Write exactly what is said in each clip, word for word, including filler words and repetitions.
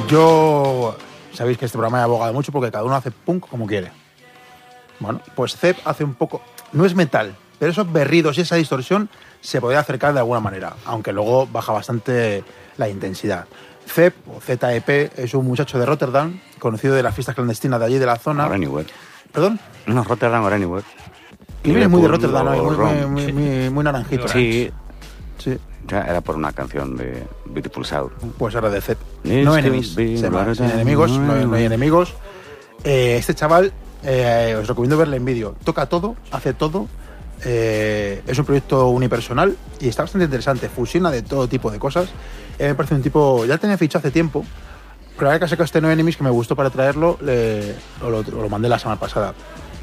Yo... Sabéis que este programa he abogado mucho porque cada uno hace punk como quiere. Bueno, pues Zep hace un poco... No es metal, pero esos berridos y esa distorsión se podría acercar de alguna manera, aunque luego baja bastante la intensidad. Zep, o Z E P, es un muchacho de Rotterdam, conocido de las fiestas clandestinas de allí, de la zona. Anywhere. ¿Perdón? No, Rotterdam or Anywhere. Y viene muy de Rotterdam, ¿no? muy, muy, muy, muy, muy naranjito. Sí. Sí. Ya era por una canción de Beautiful South. Pues ahora de Zep. No enemies. Se llama. Sin enemigos, no, no hay enemigos. Eh, este chaval, eh, os recomiendo verle en vídeo. Toca todo, hace todo. Eh, es un proyecto unipersonal y está bastante interesante. Fusiona de todo tipo de cosas. Eh, me parece un tipo... Ya tenía fichado hace tiempo, pero ahora que ha sacado este No Enemies que me gustó para traerlo, le, lo, lo, lo mandé la semana pasada.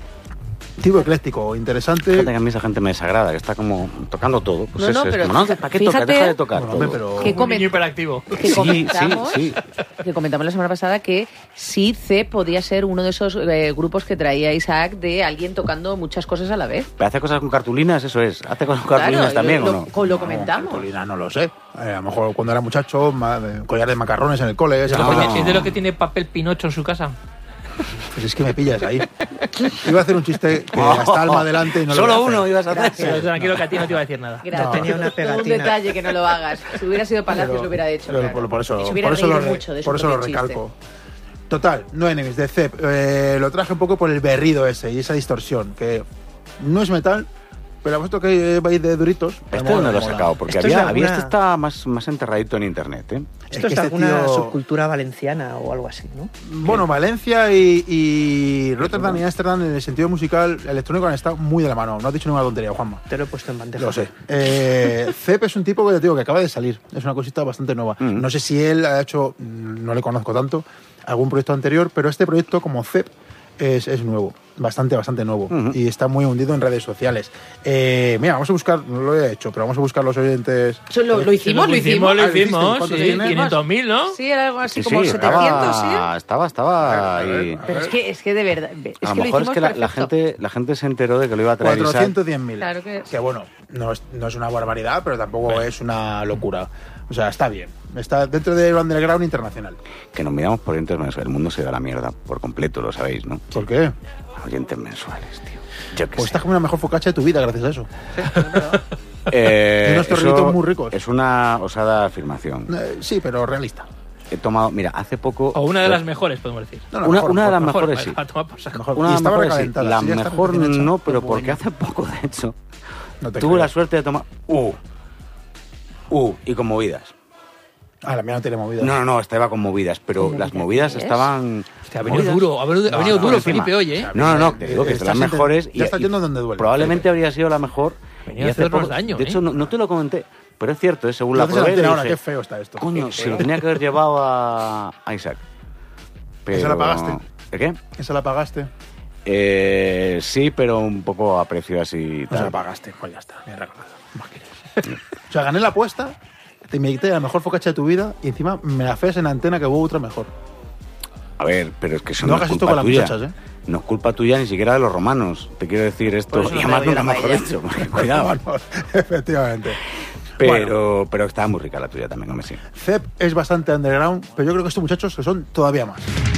Tipo ecléctico, interesante. Fíjate que a mí esa gente me desagrada, que está como tocando todo. Pues no, eso, no, es pero como, no, ¿para qué fíjate, toca? Deja de tocar bueno, todo. hombre, pero... Que Un niño hiperactivo. Que comentamos, sí, sí. que comentamos la semana pasada que sí Zep podía ser uno de esos eh, grupos que traía Isaac de alguien tocando muchas cosas a la vez. ¿Pero hace cosas con cartulinas? Eso es. ¿Hace cosas con cartulinas Claro, también lo, o no? Lo, lo comentamos. Cartulina, no lo sé. Eh, a lo mejor cuando era muchacho, ma, collar de macarrones en el cole. Esa No. cosa. ¿Es de los que tiene papel Pinocho en su casa? Pues es que me pillas ahí. Iba a hacer un chiste que hasta alma adelante y no lo Solo voy a hacer. uno ibas a hacer. Pero tranquilo que a ti no te iba a decir nada. Gracias. Tenía una Un pegatina. detalle que no lo hagas. Si hubiera sido Palacios Pero- lo hubiera hecho. pero claro. por, por eso, Y se hubiera por eso, lo, reído re- mucho de su por eso lo propio chiste. recalco. Total, No Enemies de Zep. Eh, lo traje un poco por el berrido ese y esa distorsión, que no es metal, pero a puesto que vais de duritos. me ¿Este mola, dónde lo me has mola. sacado? Porque Esto había, es de había alguna- este está más, más enterradito en internet, ¿eh? Es Esto que es este alguna tío- subcultura valenciana o algo así, ¿no? Bueno, Valencia y, y Rotterdam y Ámsterdam en el sentido musical electrónico han estado muy de la mano. No has dicho ninguna tontería, Juanma. Te lo he puesto en bandeja. Lo sé. Eh, Zep es un tipo que te digo que acaba de salir. Es una cosita bastante nueva. Mm. No sé si él ha hecho, no le conozco tanto, algún proyecto anterior, pero este proyecto como Zep es, es nuevo. Bastante, bastante nuevo. Ujú. Y está muy hundido en redes sociales. Eh, mira, vamos a buscar, no lo he hecho, pero vamos a buscar los oyentes. Eso lo, lo hicimos, lo hicimos. Lo Ah, ¿lo hiciste? hicimos, ¿Cuántos sí. tienes? quinientos mil, ¿no? Sí, era algo así Sí, como sí, setecientos, estaba, ¿sí? estaba, estaba A ver, ahí. a ver. Pero es que, es que de verdad. Es A lo que mejor lo es que la, la perfecto. gente, la gente se enteró de que lo iba a traer Isaac. cuatrocientos diez mil. Claro que- Que bueno, no es, no es una barbaridad, pero tampoco es una locura. O sea, está bien. Está dentro del underground internacional. Que nos miramos por oyentes mensuales. El mundo se da la mierda por completo, lo sabéis, ¿no? ¿Por qué? Oyentes mensuales, tío. Yo qué Pues sé. estás como una mejor focacha de tu vida gracias a eso. Eh, Y unos eso torritos muy ricos. Es una osada afirmación. Eh, sí, pero realista. He tomado, mira, hace poco... O una de las mejores, podemos decir. No, no, Una- mejor, una de las mejor, mejores, sí. A tomar por saco. mejor. Una Y de las estaba mejores, sí. recalentada. La sí, ya está mejor recién hecha. no, pero Qué porque bueno. hace poco, de hecho, No te tuve creo. la suerte de tomar... Uh, uh, y con movidas. Ah, la mía no tiene movida. No, no, no, estaba con movidas, pero ¿Cómo las que movidas es? estaban... Hostia, ha venido movidas. duro, ha venido, ha No, venido no, duro encima. Felipe hoy, ¿eh? No, no, no, te digo que es de las Estás ente- mejores. ya estás yendo donde duele. Probablemente habría sido la mejor. Venía y a hace hacernos poco- daño, De hecho, ¿eh? no, no te lo comenté, pero es cierto, ¿eh? Según la Entonces, la probé, le antena ahora, dije, qué feo está esto. coño, se lo tenía que haber llevado a, a Isaac. Pero... ¿Esa la pagaste? ¿De qué? ¿Esa la pagaste? Eh, sí, pero un poco a precio así. No tal. se la pagaste. Pues ya está, me he regalado. Más quieres. O sea, gané la apuesta, te invité a la mejor focacha de tu vida y encima me la feas en antena que hubo otra mejor. A ver, pero es que eso No no, hagas es esto culpa con las tuya. muchachas, ¿eh? No es culpa tuya ni siquiera de los romanos. Te quiero decir esto. Por eso Y no además te doy nunca la mejor paella. dicho, porque cuidado. Vamos, efectivamente. Pero, pero estaba muy rica la tuya también, hombre, sí. Zep es bastante underground, pero yo creo que estos muchachos que son todavía más.